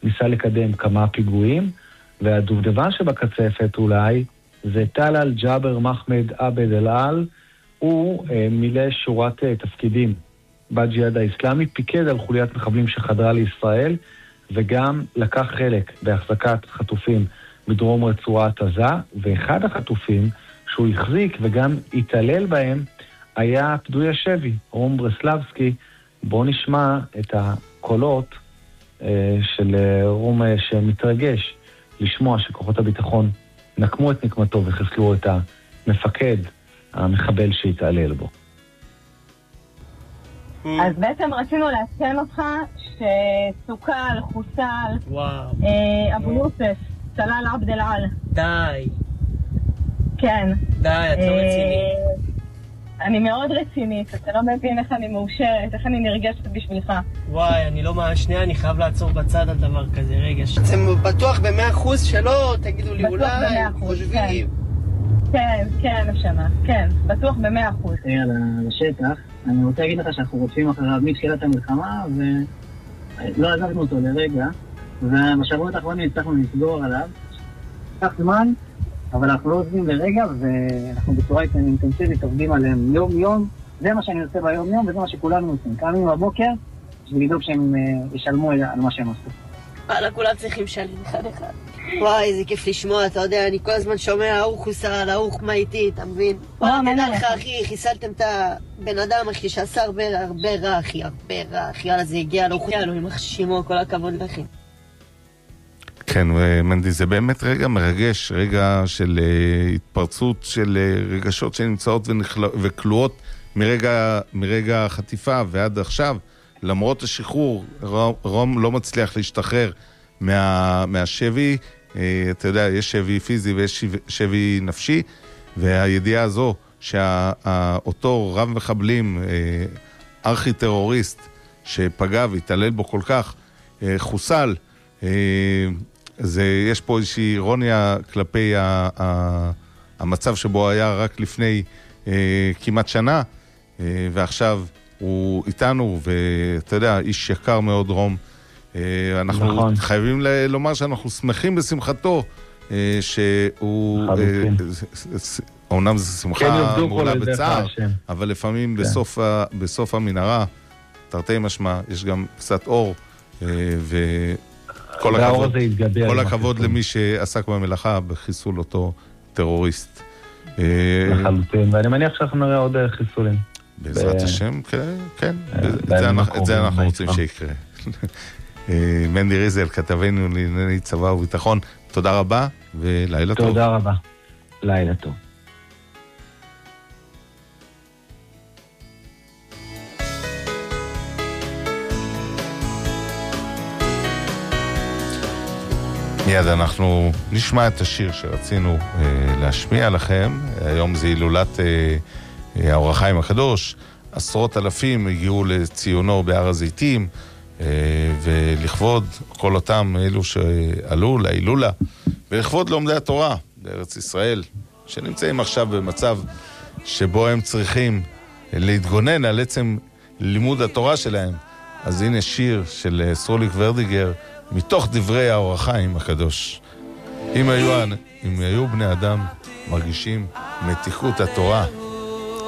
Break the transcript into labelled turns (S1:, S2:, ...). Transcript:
S1: ניסה לקדם כמה פיגועים, והדובדבן שבקצפת אולי זה טלאל ג'אבר מחמד עבד אל-על, הוא מילא שורת תפקידים בג'יהאד האסלאמי, פיקד על חוליית מחבלים שחדרה לישראל, וגם לקח חלק בהחזקת חטופים בדרום רצועת עזה, ואחד החטופים שהוא החזיק וגם התעלל בהם היה פדוי השבי, רום ברסלבסקי. בואו נשמע את הקולות של רום שמתרגש לשמוע שכוחות הביטחון נקמו את נקמתו וחיסלו את המפקד, המחבל שהתעלל בו.
S2: אז בעצם רצינו לעדכן אותך שסוקל, חוסל, אבו יוסף, סלאל עבד אל-על.
S3: די.
S2: כן.
S3: די, את לא רצינית.
S2: אני מאוד רצינית, אתה לא מבין איך אני מאושרת, איך אני נרגשת בשבילך.
S3: וואי, אני לא שנייה, אני חייב לעצור בצד על דבר כזה, רגע. אתם בטוח ב100% שלא? תגידו לי אולי, חושבים.
S2: כן, כן, השנה, כן, בטוח ב100%.
S4: על השטח, אני רוצה להגיד לך שאנחנו רודפים אחריו מתחילת המלחמה, ולא עזבנו אותו לרגע, ובשבועות האחרונים הצלחנו לסגור עליו. כך זמן, אבל אנחנו לא עוזבים לרגע, ואנחנו בצורה אינטנסיבית עובדים עליהם יום-יום. זה מה שאני עושה ביום-יום, וזה מה שכולנו עושים. קמים בבוקר, בשביל לדאוג שהם ישלמו על מה שהם עשו.
S3: וואלה, כולם צריכים לשלם אחד-אחד. וואי, איזה כיף לשמוע, אתה יודע, אני כל הזמן שומע, ההוא חוסל, ההוא חמייתי, אתה מבין? וואלה, תדע לך, אחי, חיסלתם את הבן אדם, אחי, שעשה הרבה רע, אחי, הרבה רע, אחי, יאללה, זה הגיע לו, יימח שמו, כל הכבוד לכם.
S5: כן, מנדי, זה באמת רגע מרגש, רגע של התפרצות של רגשות שנמצאות וכלואות מרגע החטיפה ועד עכשיו. למרות השחרור, רום לא מצליח להשתחרר מהשבי. אתה יודע, יש שבי פיזי ויש שבי נפשי, והידיעה הזו שאותו רב מחבלים, ארכי טרוריסט שפגע והתעלל בו כל כך, חוסל, יש פה איזושהי אירוניה כלפי המצב שבו היה רק לפני כמעט שנה, ועכשיו הוא איתנו, ואתה יודע, איש יקר מאוד רום. אנחנו נכון. חייבים לומר שאנחנו שמחים בשמחתו, שהוא אומנם זו שמחה מעולה בצער, אבל לפעמים בסוף המנהרה, תרתי משמע, יש גם קצת אור, כל הכבוד למי שעסק במלאכה בחיסול אותו טרוריסט.
S1: לחלוטין, ואני מניח שאנחנו נראה עוד חיסולים.
S5: בעזרת השם, כן, את זה אנחנו רוצים שיקרה. מנדי ריזל, כתבנו לענייני צבא וביטחון, תודה רבה ולילה טוב.
S1: תודה רבה, לילה טוב.
S5: מיד אנחנו נשמע את השיר שרצינו להשמיע לכם. היום זה הילולת האור החיים הקדוש. עשרות אלפים הגיעו לציונו בהר הזיתים, ולכבוד כל אותם אלו שעלו להילולה, ולכבוד לומדי התורה בארץ ישראל, שנמצאים עכשיו במצב שבו הם צריכים להתגונן על עצם לימוד התורה שלהם. אז הנה שיר של סרוליק ורדיגר, מתוך דברי האור החיים הקדוש. אם היו בני אדם מרגישים מתיקות התורה,